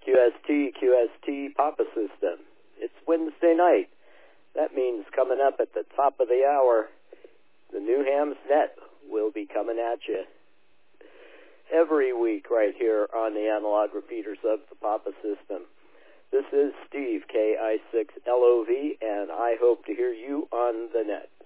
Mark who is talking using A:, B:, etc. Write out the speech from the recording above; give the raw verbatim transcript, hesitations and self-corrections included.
A: Q S T, Q S T, Papa System. It's Wednesday night. That means coming up at the top of the hour, the New Hams Net will be coming at you every week right here on the analog repeaters of the Papa System. This is Steve, K I six L O V, and I hope to hear you on the net.